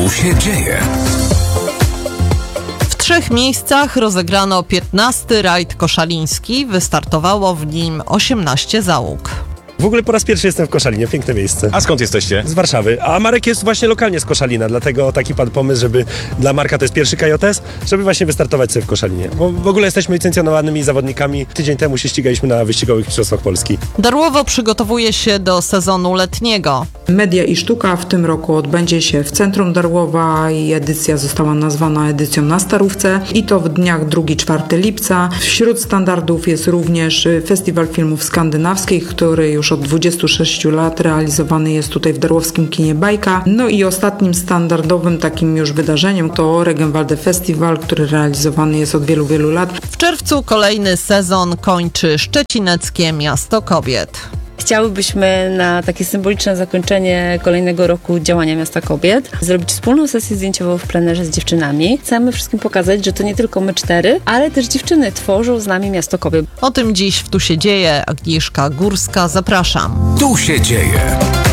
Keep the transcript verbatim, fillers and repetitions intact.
Tu się dzieje. W trzech miejscach rozegrano piętnasty rajd koszaliński. Wystartowało w nim osiemnaście załóg. W ogóle po raz pierwszy jestem w Koszalinie, piękne miejsce. A skąd jesteście? Z Warszawy, a Marek jest właśnie lokalnie z Koszalina, dlatego taki padł pomysł, żeby dla Marka, to jest pierwszy K J S, żeby właśnie wystartować sobie w Koszalinie. Bo w ogóle jesteśmy licencjonowanymi zawodnikami. Tydzień temu się ścigaliśmy na wyścigowych mistrzostwach Polski. Darłowo przygotowuje się do sezonu letniego. Media i sztuka w tym roku odbędzie się w centrum Darłowa i edycja została nazwana edycją na Starówce i to w dniach drugiego czwartego lipca. Wśród standardów jest również Festiwal Filmów Skandynawskich, który już od dwudziestu sześciu lat realizowany jest tutaj w darłowskim kinie Bajka. No i ostatnim standardowym takim już wydarzeniem to Regenwalde Festiwal, który realizowany jest od wielu, wielu lat. W czerwcu kolejny sezon kończy szczecineckie Miasto Kobiet. Chciałybyśmy na takie symboliczne zakończenie kolejnego roku działania Miasta Kobiet zrobić wspólną sesję zdjęciową w plenerze z dziewczynami. Chcemy wszystkim pokazać, że to nie tylko my cztery, ale też dziewczyny tworzą z nami Miasto Kobiet. O tym dziś w Tu się dzieje. Agnieszka Górska, zapraszam. Tu się dzieje.